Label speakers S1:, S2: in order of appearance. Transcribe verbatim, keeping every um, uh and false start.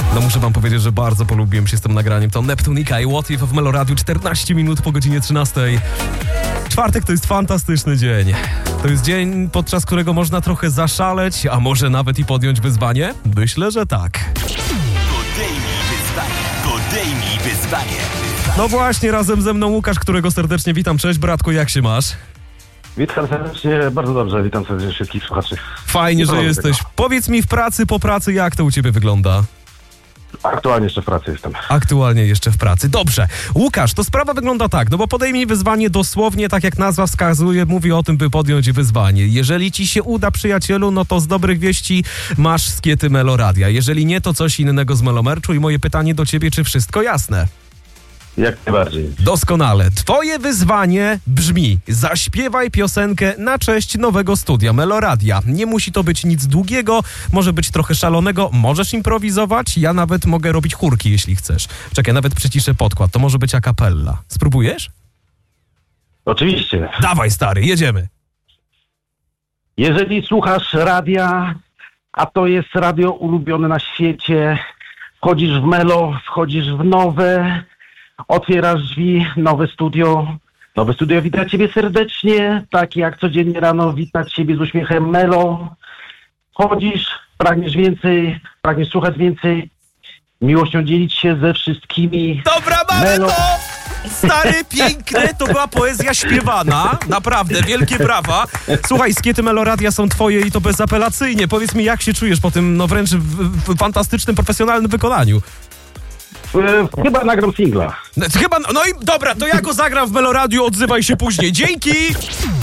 S1: No muszę wam powiedzieć, że bardzo polubiłem się z tym nagraniem. To Neptunika i What If w Meloradiu, czternaście minut po godzinie trzynastej. Czwartek to jest fantastyczny dzień. To jest dzień, podczas którego można trochę zaszaleć, a może nawet i podjąć wyzwanie? Myślę, że tak.
S2: Podejmij wyzwanie, podejmij wyzwanie.
S1: No właśnie, razem ze mną Łukasz, którego serdecznie witam. Cześć bratku, jak się masz?
S3: Witam serdecznie, bardzo dobrze, witam serdecznie wszystkich słuchaczy.
S1: Fajnie, że
S3: Dobra,
S1: jesteś.
S3: tego.
S1: Powiedz mi w pracy, po pracy, jak to u ciebie wygląda?
S3: Aktualnie jeszcze w pracy jestem.
S1: Aktualnie jeszcze w pracy. Dobrze. Łukasz, to sprawa wygląda tak, no bo podejmij wyzwanie dosłownie, tak jak nazwa wskazuje, mówi o tym, by podjąć wyzwanie. Jeżeli ci się uda, przyjacielu, no to z dobrych wieści masz skiety Meloradia. Jeżeli nie, to coś innego z Melomerczu i moje pytanie do ciebie, czy wszystko jasne?
S3: Jak najbardziej.
S1: Doskonale. Twoje wyzwanie brzmi: zaśpiewaj piosenkę na cześć nowego studia Meloradia. Nie musi to być nic długiego, może być trochę szalonego, możesz improwizować, ja nawet mogę robić chórki, jeśli chcesz. Czekaj, nawet przyciszę podkład, to może być a cappella. Spróbujesz?
S3: Oczywiście.
S1: Dawaj, stary, jedziemy.
S3: Jeżeli słuchasz radia, a to jest radio ulubione na świecie, wchodzisz w Melo, wchodzisz w nowe, otwierasz drzwi, nowe studio. Nowe studio wita ciebie serdecznie, tak jak codziennie rano wita ciebie z uśmiechem Melo. Chodzisz, pragniesz więcej, pragniesz słuchać więcej, miłością dzielić się ze wszystkimi.
S1: Dobra, mamy
S3: Melo.
S1: to! Stary, piękne, to była poezja śpiewana. Naprawdę, wielkie brawa. Słuchaj, skiety Meloradia są twoje i to bezapelacyjnie. Powiedz mi, jak się czujesz po tym, no wręcz w, w fantastycznym, profesjonalnym wykonaniu?
S3: E, chyba nagram singla.
S1: No, chyba, no i dobra, to ja go zagram w Meloradiu, odzywaj się później. Dzięki!